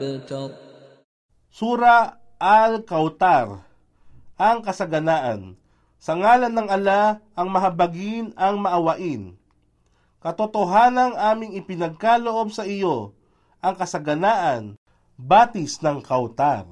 Sura Al-Kautar, ang kasaganaan. Sa ngalan ng Ala, ang mahabagin, ang maawain. Katotohanang aming ipinagkaloob sa iyo, ang kasaganaan, batis ng Kautar.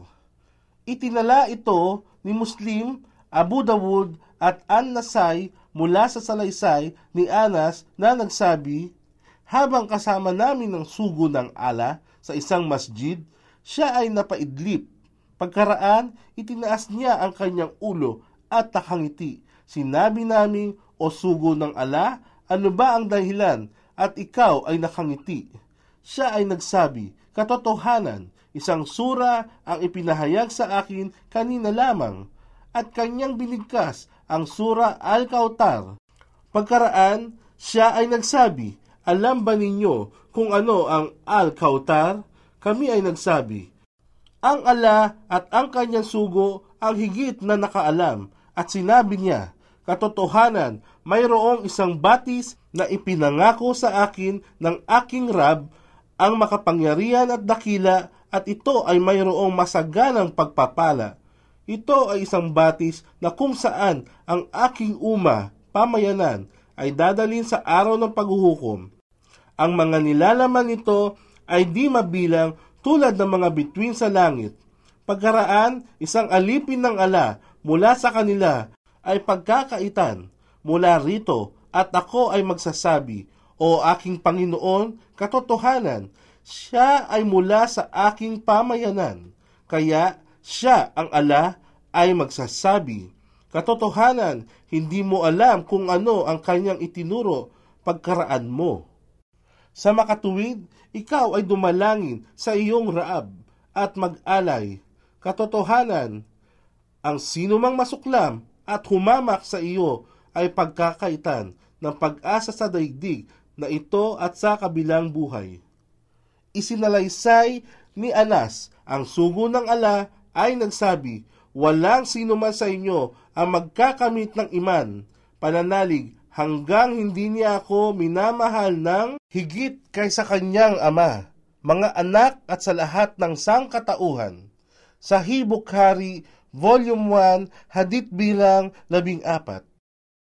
Itinala ito ni Muslim, Abu Dawud at An-Nasai mula sa salaysay ni Anas na nagsabi, habang kasama namin ng sugo ng ala sa isang masjid, siya ay napaidlip. Pagkaraan, itinaas niya ang kanyang ulo at nakangiti. Sinabi namin, o sugo ng ala, ano ba ang dahilan at ikaw ay nakangiti? Siya ay nagsabi, katotohanan, isang sura ang ipinahayag sa akin kanina lamang, at kanyang binigkas ang sura Al-Kautar. Pagkaraan, siya ay nagsabi, alam ba ninyo kung ano ang Al-Kautar? Kami ay nagsabi, ang ala at ang kanyang sugo ang higit na nakaalam, at sinabi niya, katotohanan, mayroong isang batis na ipinangako sa akin ng aking Rab, ang makapangyarihan at dakila, at ito ay mayroong masaganang pagpapala. Ito ay isang batis na kung saan ang aking pamayanan, ay dadalhin sa araw ng paghuhukom. Ang mga nilalaman nito ay di mabilang tulad ng mga bituin sa langit. Pagkaraan, isang alipin ng ala mula sa kanila ay pagkakaitan mula rito, at ako ay magsasabi, o aking Panginoon, katotohanan, siya ay mula sa aking pamayanan. Kaya siya, ang ala, ay magsasabi, katotohanan, hindi mo alam kung ano ang kanyang itinuro pagkaraan mo. Sa makatuwid, ikaw ay dumalangin sa iyong Raab at mag-alay. Katotohanan, ang sinumang masuklam at humamak sa iyo ay pagkakaitan ng pag-asa sa daigdig na ito at sa kabilang buhay. Isinalaysay ni Anas, ang sugo ng ala ay nagsabi, walang sinuman sa inyo ang magkakamit ng iman, pananalig, hanggang hindi niya ako minamahal ng higit kaysa kanyang ama, mga anak at sa lahat ng sangkatauhan. Sahih Bukhari, Volume 1, Hadith bilang 14.